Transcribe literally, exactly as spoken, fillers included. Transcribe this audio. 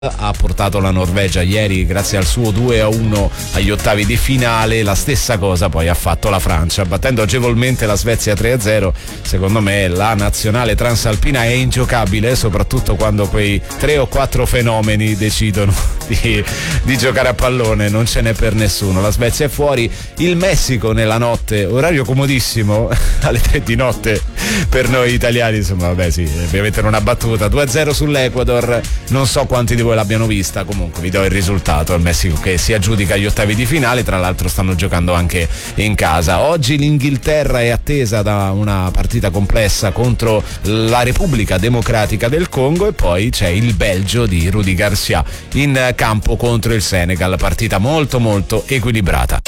ha portato la Norvegia ieri grazie al suo due a uno agli ottavi di finale. La stessa cosa poi ha fatto la Francia, battendo agevolmente la Svezia tre a zero. Secondo me la nazionale transalpina è ingiocabile, soprattutto quando quei tre o quattro fenomeni decidono di, di giocare a pallone, non ce n'è per nessuno. La Svezia è fuori, il Messico nella notte, orario comodissimo alle tre di notte per noi italiani, insomma vabbè sì, ovviamente non ha battuta, due a zero sull'Ecuador. Non so quanti di voi l'abbiano vista, comunque vi do il risultato. Il Messico che si aggiudica agli ottavi di finale, tra l'altro stanno giocando anche in casa. Oggi l'Inghilterra è attesa da una partita complessa contro la Repubblica Democratica del Congo, e poi c'è il Belgio di Rudy Garcia in campo contro il Senegal, partita molto molto equilibrata.